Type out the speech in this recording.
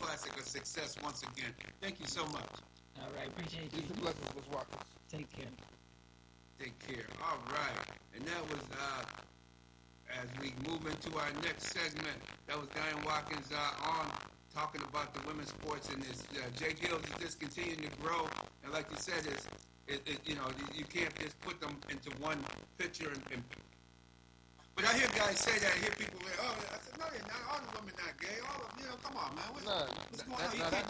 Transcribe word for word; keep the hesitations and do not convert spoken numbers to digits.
classic a success once again. Thank you so much. All right, appreciate you. Peace and blessings, Miz Watkins. Take care. Take care. All right. And that was, uh, as we move into our next segment, that was Diane Watkins uh, on talking about the women's sports and this. Uh, Jay Gills is just continuing to grow. And like you said, it's, it, it, you know, you can't just put them into one picture. And, and But I hear guys say that. I hear people say, oh, I said, no, they're not. All the women not gay. All of, you know, come on, man. What's, Nah, what's that, going that, on? You nah, can't